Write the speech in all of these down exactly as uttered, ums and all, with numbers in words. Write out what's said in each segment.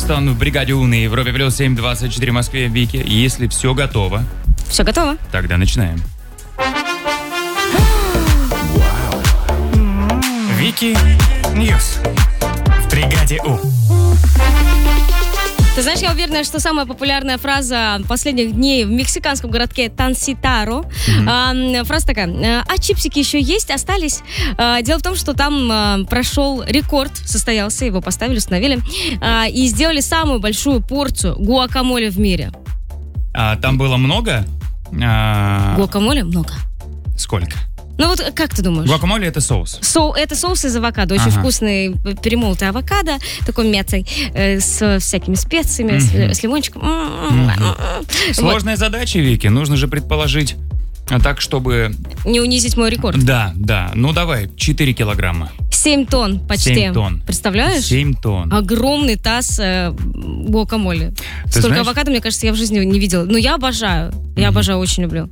Стон в бригаде У на Европе плюс семь двадцать четыре в Москве. Вики, если все готово, Все готово? тогда начинаем. Вики Ньюс в бригаде У. Ты знаешь, я уверена, что самая популярная фраза последних дней в мексиканском городке Танситаро. Mm-hmm. А, фраза такая: а чипсики еще есть, остались? А, дело в том, что там а, прошел рекорд, состоялся, его поставили, установили, а, и сделали самую большую порцию гуакамоле в мире. А, там было много? А... Гуакамоле много. Сколько? Ну вот как ты думаешь? Гуакамоле — это соус. Со, это соус из авокадо, очень Ага. вкусный перемолотый авокадо, такой мятой, э, с всякими специями, Mm-hmm. с, с лимончиком. Mm-hmm. Вот. Сложная задача, Вики. Нужно же предположить а, так, чтобы... Не унизить мой рекорд. Да, да. Ну давай, четыре килограмма. семь тонн почти. семь тонн. Представляешь? семь тонн. Огромный таз э, гуакамоле. Ты Столько знаешь- авокадо, мне кажется, я в жизни не видела. Но я обожаю. Я Мгм. обожаю, очень люблю.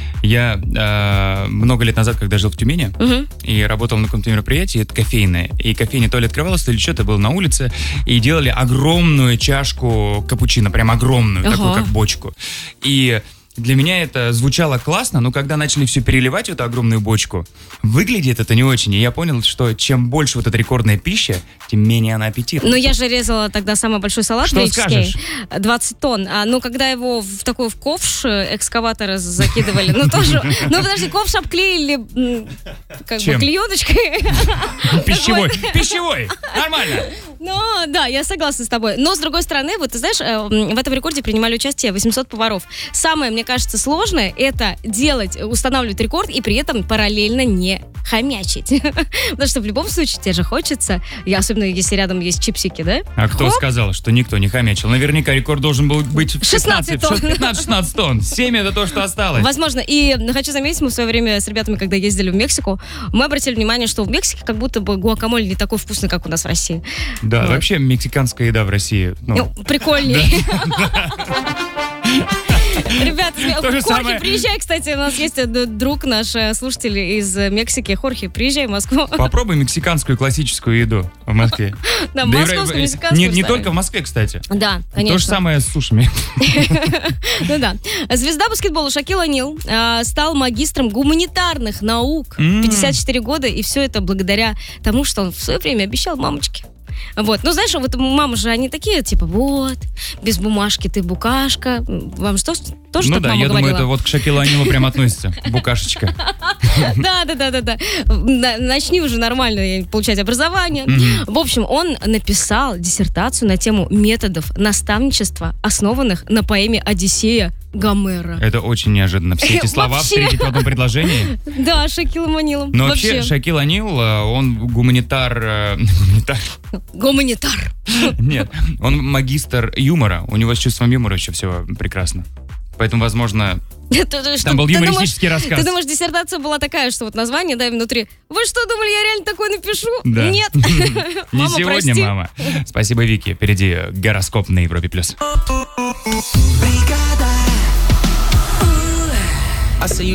Я э, много лет назад, когда жил в Тюмени, Мгм. и работал на каком-то мероприятии, это кофейное. И кофейня то ли открывалась, то ли что-то, было на улице. И делали огромную чашку капучино, прям огромную, Ага. такую как бочку. И для меня это звучало классно, но когда начали все переливать в эту огромную бочку, выглядит это не очень. И я понял, что чем больше вот эта рекордная пища, тем менее она аппетитна. Но я же резала тогда самый большой салат Что греческий. скажешь? двадцать тонн. А, ну, когда его в такой в ковш э, экскаватора закидывали, ну, тоже... Ну, подожди, ковш обклеили м, как бы Чем? клееночкой. Пищевой, пищевой, нормально. Ну, да, я согласна с тобой. Но, с другой стороны, вот ты знаешь, э, в этом рекорде принимали участие восемьсот поваров. Самое, мне кажется, сложное — это делать, устанавливать рекорд и при этом параллельно не хомячить. Потому что в любом случае тебе же хочется, и особенно если рядом есть чипсики, да? А кто Хоп. сказал, что никто не хомячил? Наверняка рекорд должен был быть в шестнадцать тонн. пятнадцать-шестнадцать тонн. семь это то, что осталось. Возможно. И хочу заметить, мы в свое время с ребятами, когда ездили в Мексику, мы обратили внимание, что в Мексике как будто бы гуакамоле не такой вкусный, как у нас в России. Да, Вот. вообще мексиканская еда в России. Ну, Ну, прикольнее. Ребята, То же Хорхе, самое. приезжай, кстати, у нас есть э, друг наш, э, слушатель из э, Мексики. Хорхе, приезжай в Москву. попробуй мексиканскую классическую еду в Москве. Да, Да и московскую, в- мексиканскую. Не, не вставим. только в Москве, кстати. Да, конечно. То же самое с сушами. Ну да. Звезда баскетбола Шакил О'Нил э, стал магистром гуманитарных наук. М. пятьдесят четыре года, и все это благодаря тому, что он в свое время обещал мамочке. Вот. Ну, знаешь, вот мамы же, они такие, типа, вот, без бумажки ты букашка. Вам что, тоже Ну так да, мама я думаю, говорила? это вот к Шакилу О'Нилу прям относится. Букашечка. Да, да, да, да, да. На- Начни уже нормально получать образование. Мгм. В общем, он написал диссертацию на тему методов наставничества, основанных на поэме «Одиссея» Гомера. Это очень неожиданно. Все эти слова Вообще. встретить в одном предложении. Да, Шакилом О'Нилом. Но вообще, Шакил О'Нил, э, он гуманитар... э, Гуманитар? Гуманитар. Нет, он магистр юмора. У него с чувством юмора еще все прекрасно. Поэтому, возможно, там был юмористический рассказ. Ты думаешь, диссертация была такая, что вот название, да, и внутри. Вы что, думали, я реально такое напишу? Да. Нет. Не Мама, сегодня, прости. мама. Спасибо, Вики. Впереди гороскоп на Европе+. плюс. I say you